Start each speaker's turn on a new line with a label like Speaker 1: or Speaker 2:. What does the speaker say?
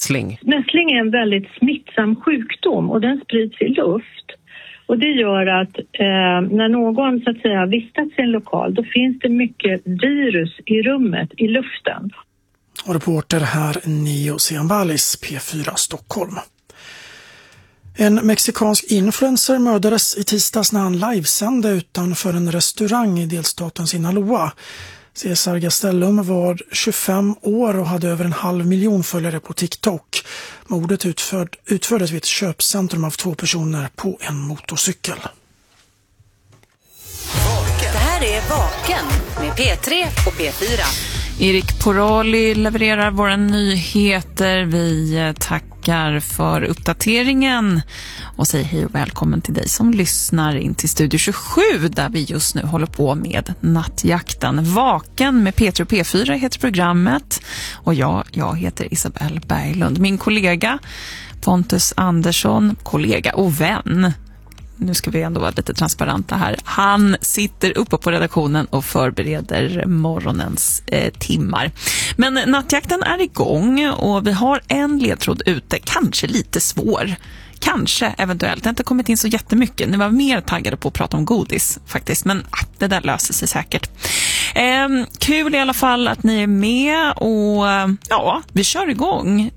Speaker 1: nässling?
Speaker 2: Nässling är en väldigt smittsam sjukdom och den sprids i luft. Och det gör att när någon så att säga vistats i en lokal, då finns det mycket virus i rummet, i luften.
Speaker 3: Och reporter här Nio Siambalis, P4 Stockholm. En mexikansk influencer mördades i tisdags när han livesände utanför en restaurang i delstaten Sinaloa. Cesar Gastelum var 25 år och hade över 500 000 följare på TikTok. Mordet utfördes vid ett köpcentrum av 2 personer på en motorcykel.
Speaker 4: Det här är Vaken med P3 och P4.
Speaker 5: Erik Porali levererar våra nyheter. Vi tackar för uppdateringen och säger hej och välkommen till dig som lyssnar in till Studio 27 där vi just nu håller på med nattjakten. Vaken med P3 och P4 heter programmet och jag heter Isabelle Berglund. Min kollega Pontus Andersson, kollega och vän. Nu ska vi ändå vara lite transparenta här. Han sitter uppe på redaktionen och förbereder morgonens timmar. Men nattjakten är igång och vi har en ledtråd ute. Kanske lite svår. Kanske, eventuellt. Det har inte kommit in så jättemycket. Ni var mer taggade på att prata om godis faktiskt. Men det där löser sig säkert. Kul i alla fall att ni är med och ja, vi kör igång.